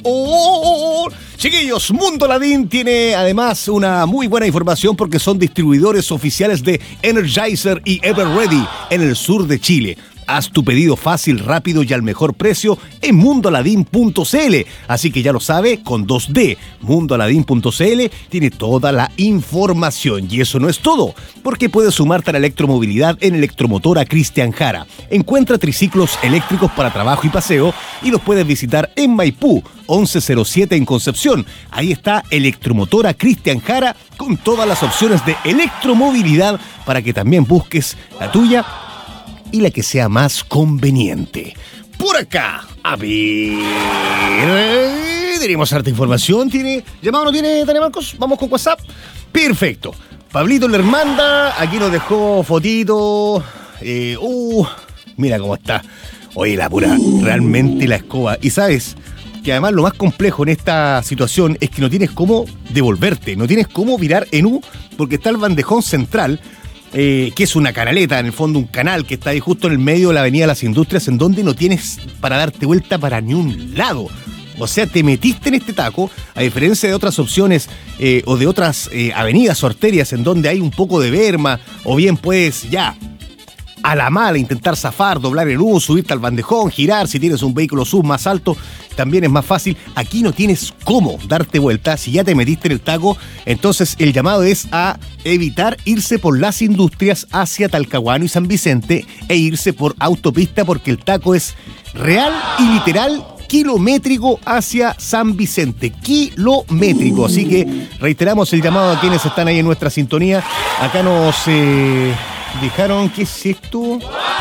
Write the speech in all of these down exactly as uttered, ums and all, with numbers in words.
oh. Chiquillos, Mundo Ladín tiene además una muy buena información porque son distribuidores oficiales de Energizer y Everready en el sur de Chile. Haz tu pedido fácil, rápido y al mejor precio en mundo aladín punto c l. Así que ya lo sabe, con dos D, mundo aladín punto c l tiene toda la información. Y eso no es todo, porque puedes sumarte a la electromovilidad en Electromotora Cristian Jara. Encuentra triciclos eléctricos para trabajo y paseo y los puedes visitar en Maipú, once cero siete en Concepción. Ahí está Electromotora Cristian Jara con todas las opciones de electromovilidad para que también busques la tuya y la que sea más conveniente. Por acá, a ver, tenemos harta información. ¿Tiene llamado no tiene, Tania Marcos? Vamos con WhatsApp. Perfecto. Pablito le manda, aquí nos dejó fotito. Eh, uh, mira cómo está. Oye, la pura, realmente la escoba. Y sabes que además lo más complejo en esta situación es que no tienes cómo devolverte, no tienes cómo virar en U, porque está el bandejón central, Eh, que es una canaleta, en el fondo un canal que está ahí justo en el medio de la Avenida de las Industrias, en donde no tienes para darte vuelta para ni un lado. O sea, te metiste en este taco, a diferencia de otras opciones eh, o de otras eh, avenidas o arterias en donde hay un poco de berma, o bien puedes ya a la mala intentar zafar, doblar el U, subirte al bandejón, girar. Si tienes un vehículo sub más alto, también es más fácil. Aquí no tienes cómo darte vuelta. Si ya te metiste en el taco, entonces el llamado es a evitar irse por las Industrias hacia Talcahuano y San Vicente e irse por autopista, porque el taco es real y literal kilométrico hacia San Vicente, kilométrico. Así que reiteramos el llamado a quienes están ahí en nuestra sintonía. Acá nos eh, dejaron, ¿qué es esto?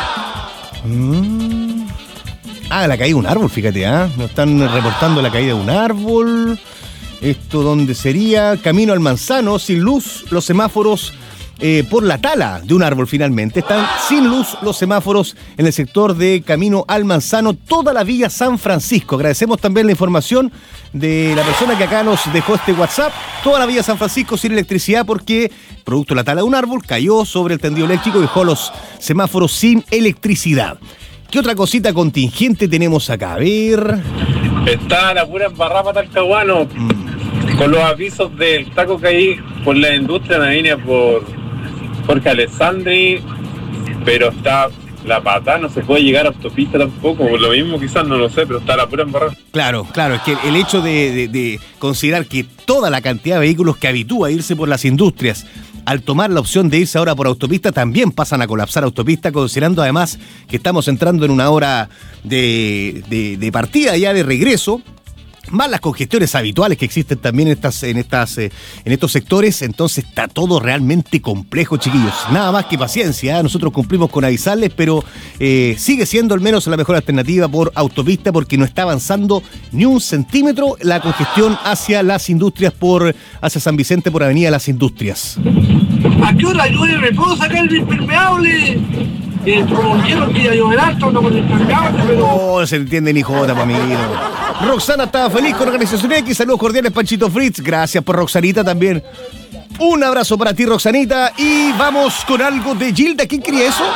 Mm. Ah, la caída de un árbol, fíjate, ¿ah? ¿eh? Nos están reportando la caída de un árbol. ¿Esto dónde sería? Camino al Manzano, sin luz, los semáforos eh, por la tala de un árbol finalmente. Están sin luz los semáforos en el sector de Camino al Manzano, toda la vía San Francisco. Agradecemos también la información de la persona que acá nos dejó este WhatsApp. Toda la vía San Francisco sin electricidad porque, producto de la tala de un árbol, cayó sobre el tendido eléctrico y dejó los semáforos sin electricidad. ¿Qué otra cosita contingente tenemos acá? A ver. Está la pura embarrada para Talcahuano, mm. con los avisos del taco que hay por la industria, la línea por Jorge Alessandri, pero está la pata, no se puede llegar a autopista tampoco, por lo mismo quizás, no lo sé, pero está la pura embarrada. Claro, claro, es que el hecho de, de, de considerar que toda la cantidad de vehículos que habitúa a irse por las industrias, al tomar la opción de irse ahora por autopista, también pasan a colapsar autopista, considerando además que estamos entrando en una hora de, de, de partida ya de regreso, más las congestiones habituales que existen también en estas, en estas, eh, en estos sectores. Entonces está todo realmente complejo, chiquillos. Nada más que paciencia, ¿eh? Nosotros cumplimos con avisarles, pero eh, sigue siendo al menos la mejor alternativa por autopista, porque no está avanzando ni un centímetro la congestión hacia las industrias por, hacia San Vicente por Avenida Las Industrias. ¿A qué hora llueve? ¿Puedo sacar el impermeable? Eh, promovieron que iba a llover alto, no con el impermeable, pero... No se entiende ni jota, pa' amiguito. Roxana estaba feliz con Organización X. Saludos cordiales, Panchito Fritz. Gracias por Roxanita también. Un abrazo para ti, Roxanita. Y vamos con algo de Gilda. ¿Quién quería eso?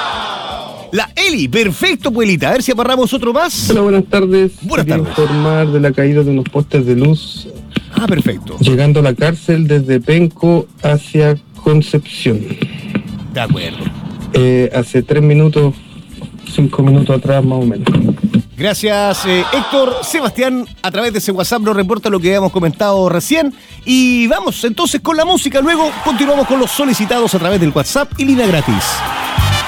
La Eli. Perfecto, Puelita. A ver si amarramos otro más. Hola, buenas tardes. Buenas Quería tardes. informar de la caída de unos postes de luz. Ah, perfecto. Llegando a la cárcel desde Penco hacia Concepción. De acuerdo. Eh, hace tres minutos, cinco minutos atrás más o menos. Gracias, eh, Héctor. Sebastián, a través de ese WhatsApp nos reporta lo que habíamos comentado recién. Y vamos entonces con la música. Luego continuamos con los solicitados a través del WhatsApp y línea gratis.